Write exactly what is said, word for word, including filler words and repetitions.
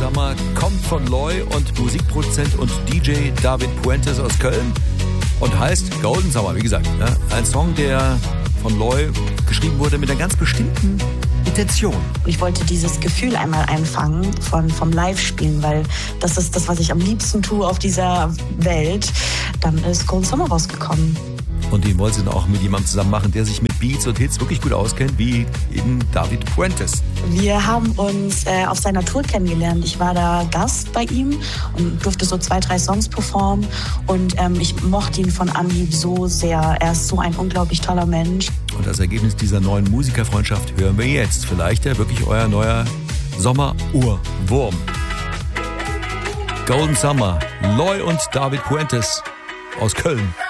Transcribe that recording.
Summer kommt von Loy und Musikproduzent und D J David Puentes aus Köln und heißt Golden Summer. Wie gesagt, ne? Ein Song, der von Loy geschrieben wurde mit einer ganz bestimmten Intention. Ich wollte dieses Gefühl einmal einfangen von, vom Live-Spielen, weil das ist das, was ich am liebsten tue auf dieser Welt. Dann ist Golden Summer rausgekommen. Und den wollte sie dann auch mit jemandem zusammen machen, der sich mit Beats und Hits wirklich gut auskennt, wie eben David Puentes. Wir haben uns äh, auf seiner Tour kennengelernt. Ich war da Gast bei ihm und durfte so zwei, drei Songs performen. Und ähm, ich mochte ihn von Anhieb so sehr. Er ist so ein unglaublich toller Mensch. Und das Ergebnis dieser neuen Musikerfreundschaft hören wir jetzt. Vielleicht ja wirklich euer neuer Sommer-Urwurm. Golden Summer, Loy und David Puentes aus Köln.